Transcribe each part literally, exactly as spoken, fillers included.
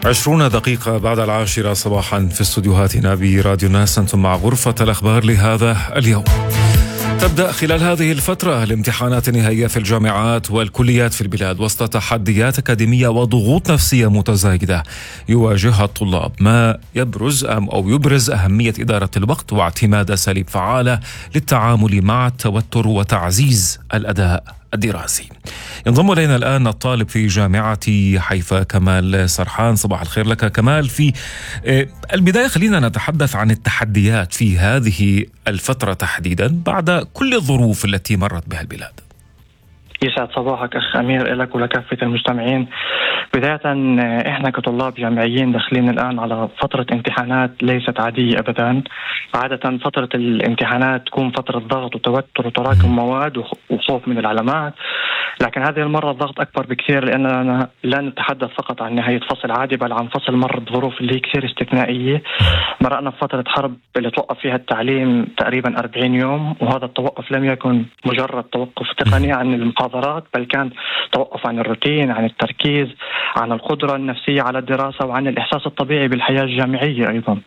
عشرون دقيقة بعد العاشرة صباحا في استوديوهاتنا براديو ناس، أنتم مع غرفة الأخبار لهذا اليوم. تبدأ خلال هذه الفترة الامتحانات النهائية في الجامعات والكليات في البلاد وسط تحديات أكاديمية وضغوط نفسية متزايدة يواجهها الطلاب، ما يبرز أم أو يبرز أهمية إدارة الوقت واعتماد أساليب فعالة للتعامل مع التوتر وتعزيز الأداء الدراسي. ينضم إلينا الآن الطالب في جامعة حيفا كمال سرحان. صباح الخير لك كمال. في البداية خلينا نتحدث عن التحديات في هذه الفترة تحديدا بعد كل الظروف التي مرت بها البلاد. يسعد صباحك أخ أمير، لك ولكافة المستمعين. بداية إحنا كطلاب جامعيين داخلين الآن على فترة امتحانات ليست عادية أبدا. عادة فترة الامتحانات تكون فترة ضغط وتوتر وتراكم مواد وخوف من العلامات، لكن هذه المرة الضغط أكبر بكثير، لأننا لا نتحدث فقط عن نهاية فصل عادي بل عن فصل مر بظروف اللي هي كثير استثنائية. مرقنا بفترة حرب اللي توقف فيها التعليم تقريبا أربعين يوم، وهذا التوقف لم يكن مجرد توقف تقني عن المحاضرات، بل كان توقف عن الروتين، عن التركيز، عن القدرة النفسية على الدراسة، وعن الإحساس الطبيعي بالحياة الجامعية أيضا.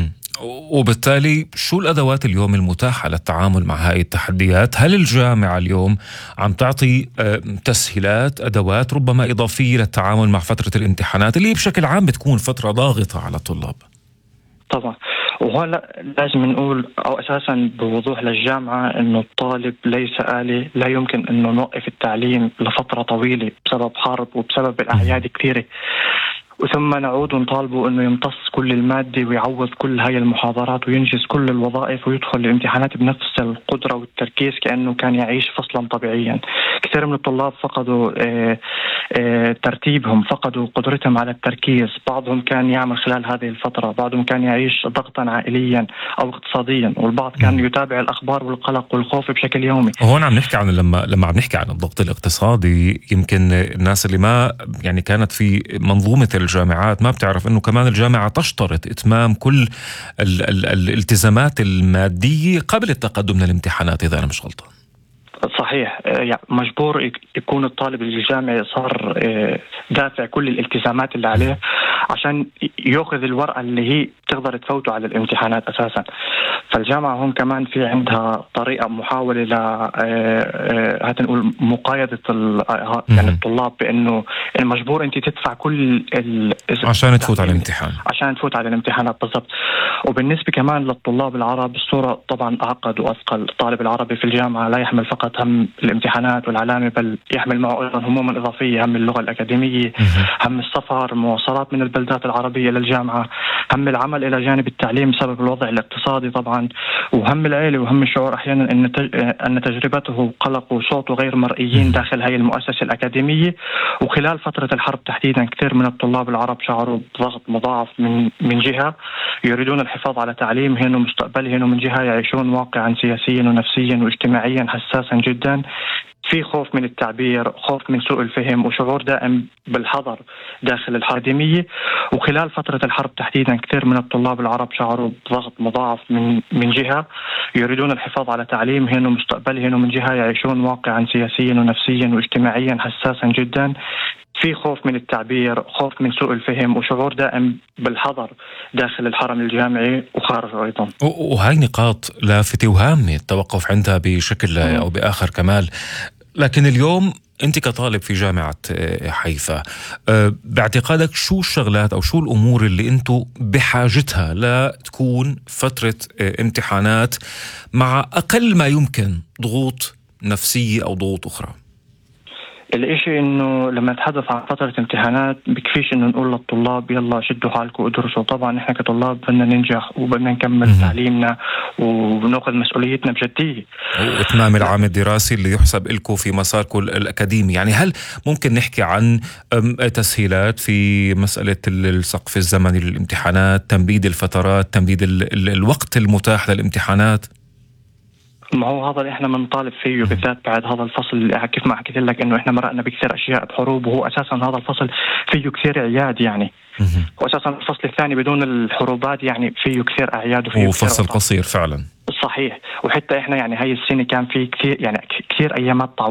وبالتالي شو الأدوات اليوم المتاحة للتعامل مع هذه التحديات؟ هل الجامعة اليوم عم تعطي تسهيلات، أدوات ربما إضافية للتعامل مع فترة الامتحانات اللي بشكل عام بتكون فترة ضاغطة على الطلاب؟ طبعا، وهلا لازم نقول أو أساسا بوضوح للجامعة إنه الطالب ليس آلي، لا يمكن إنه نوقف التعليم لفترة طويلة بسبب حرب وبسبب الأعياد كثيرة وثم نعود ونطالبه انه يمتص كل المادة ويعوض كل هاي المحاضرات وينجز كل الوظائف ويدخل الامتحانات بنفس القدرة والتركيز كأنه كان يعيش فصلا طبيعيا. كثير من الطلاب فقدوا اه اه ترتيبهم، فقدوا قدرتهم على التركيز. بعضهم كان يعمل خلال هذه الفترة، بعضهم كان يعيش ضغطا عائليا او اقتصاديا، والبعض كان يتابع الاخبار والقلق والخوف بشكل يومي. هون عم نحكي عن لما لما عم نحكي عن الضغط الاقتصادي، يمكن الناس اللي ما يعني كانت في منظومة الجامعات ما بتعرف انه كمان الجامعة تشترط اتمام كل ال ال الالتزامات المادية قبل التقدم للامتحانات، اذا انا مش غلطان. صحيح، يعني مجبور يكون الطالب الجامعي صار دافع كل الالتزامات اللي عليه عشان يأخذ الورقة اللي هي تقدر تفوته على الامتحانات أساسا. فالجامعة هون كمان في عندها طريقة محاولة ل هات نقول مقايضة يعني الطلاب، بأنه المجبور أنت تدفع كل ال عشان تفوت على الامتحان عشان تفوت على الامتحانات بالضبط. وبالنسبة كمان للطلاب العرب الصورة طبعا أعقد وأثقل. الطالب العربي في الجامعة لا يحمل فقط هم الامتحانات والعلامة، بل يحمل معه أيضا هموما إضافية، هم اللغة الأكاديمية، هم السفر، مواصلات من البلدات العربية للجامعة، هم العمل إلى جانب التعليم بسبب الوضع الاقتصادي طبعا، وهم العائلة، وهم الشعور أحيانا أن أن تجربته قلق وصوته غير مرئيين داخل هاي المؤسسة الأكاديمية. وخلال فترة الحرب تحديدا كثير من الطلاب العرب شعروا بضغط مضاعف من من جهة يريدون الحفاظ على تعليمهم ومستقبلهم، ومن جهة يعيشون واقعا سياسيا ونفسيا واجتماعيا حساسا جدا. في خوف من التعبير، خوف من سوء الفهم، وشعور دائم بالحظر داخل الأكاديمية. وخلال فترة الحرب تحديدا كثير من الطلاب العرب شعروا بضغط مضاعف من من جهة يريدون الحفاظ على تعليمهم ومستقبلهم، ومن جهة يعيشون واقعا سياسيا ونفسيا واجتماعيا حساسا جدا. في خوف من التعبير، خوف من سوء الفهم، وشعور دائم بالحظر داخل الحرم الجامعي وخارجه أيضا. وهاي نقاط لافتة وهامة التوقف عندها بشكل أو بآخر كمال. لكن اليوم أنت كطالب في جامعة حيفا، باعتقادك شو الشغلات أو شو الأمور اللي أنتوا بحاجتها لا تكون فترة امتحانات مع أقل ما يمكن ضغوط نفسية أو ضغوط أخرى؟ الاشي انه لما نتحدث عن فترة امتحانات بكفيش انه نقول للطلاب يلا شدوا حالكم وادرسوا. طبعا نحن كطلاب بدنا ننجح وبدنا نكمل م- تعليمنا ونأخذ مسؤوليتنا بجدية واتمام العام الدراسي اللي يحسب لكم في مساركم الأكاديمي. يعني هل ممكن نحكي عن تسهيلات في مسألة السقف الزمني للامتحانات، تمديد الفترات، تمديد ال- ال- الوقت المتاح للامتحانات؟ ما هو هذا اللي احنا بنطالب فيه، بالذات بعد هذا الفصل كيف ما حكيت لك انه احنا مرقنا بكثير اشياء بحروب، وهو اساسا هذا الفصل فيه كثير اعياد يعني. واساسا الفصل الثاني بدون الحروبات يعني فيه كثير اعياد وفيه وفصل قصير فعلا. صحيح. وحتى احنا يعني هاي السنة كان فيه كثير يعني كثير ايامات